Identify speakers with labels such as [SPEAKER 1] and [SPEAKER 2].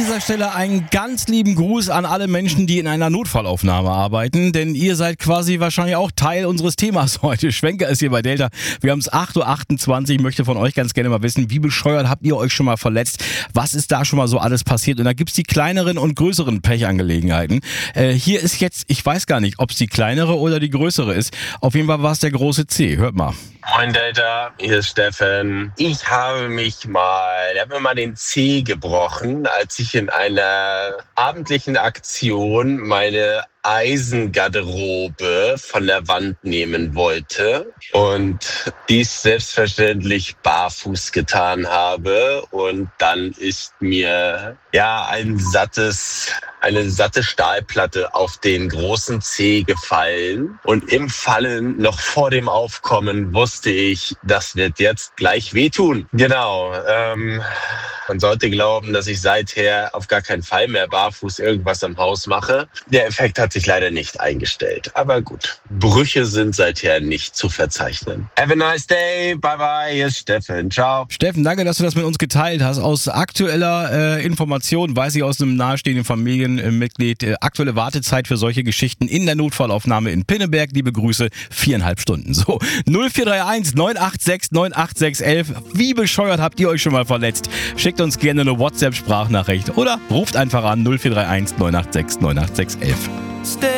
[SPEAKER 1] dieser Stelle einen ganz lieben Gruß an alle Menschen, die in einer Notfallaufnahme arbeiten, denn ihr seid quasi wahrscheinlich auch Teil unseres Themas heute. Schwenker ist hier bei Delta. Wir haben es 8.28 Uhr. Ich möchte von euch ganz gerne mal wissen, wie bescheuert habt ihr euch schon mal verletzt? Was ist da schon mal so alles passiert? Und da gibt's die kleineren und größeren Pechangelegenheiten. Hier ist jetzt, ich weiß gar nicht, ob es die kleinere oder die größere ist. Auf jeden Fall war es der große C. Hört mal.
[SPEAKER 2] Moin Delta, hier ist Steffen. Ich habe mir mal den Zeh gebrochen, als ich in einer abendlichen Aktion meine Eisengarderobe von der Wand nehmen wollte und dies selbstverständlich barfuß getan habe, und dann ist mir eine satte Stahlplatte auf den großen Zeh gefallen, und im Fallen, noch vor dem Aufkommen, wusste ich, das wird jetzt gleich wehtun. Genau, man sollte glauben, dass ich seither auf gar keinen Fall mehr barfuß irgendwas am Haus mache. Der Effekt hat sich leider nicht eingestellt. Aber gut, Brüche sind seither nicht zu verzeichnen. Have a nice day. Bye bye. Hier ist Steffen. Ciao.
[SPEAKER 1] Steffen, danke, dass du das mit uns geteilt hast. Aus aktueller Information weiß ich aus einem nahestehenden Familienmitglied, aktuelle Wartezeit für solche Geschichten in der Notfallaufnahme in Pinneberg. Liebe Grüße, 4,5 Stunden. So, 0431 986 98611. Wie bescheuert habt ihr euch schon mal verletzt? Schickt uns gerne eine WhatsApp-Sprachnachricht oder ruft einfach an 0431 986 98611.